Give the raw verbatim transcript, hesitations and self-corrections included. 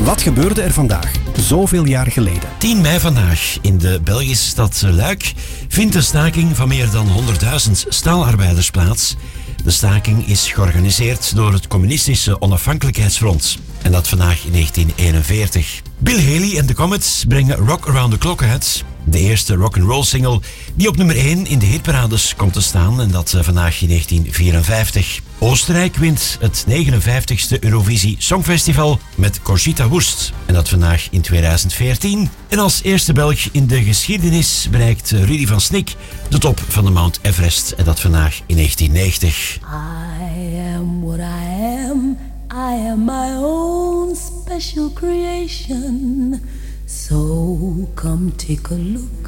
Wat gebeurde er vandaag, zoveel jaar geleden? tien mei vandaag in de Belgische stad Luik vindt een staking van meer dan honderdduizend staalarbeiders plaats. De staking is georganiseerd door het Communistische Onafhankelijkheidsfront. En dat vandaag in negentien eenenveertig. Bill Haley en The Comets brengen Rock Around the Clock uit. De eerste rock'n'roll single die op nummer één in de hitparades komt te staan. En dat vandaag in negentien vierenvijftig. Oostenrijk wint het negenenvijftigste Eurovisie Songfestival met Conchita Wurst. En dat vandaag in tweeduizend veertien. En als eerste Belg in de geschiedenis bereikt Rudy van Snik de top van de Mount Everest. En dat vandaag in negentien negentig. I am what I am. I am my own special creation. So come take a look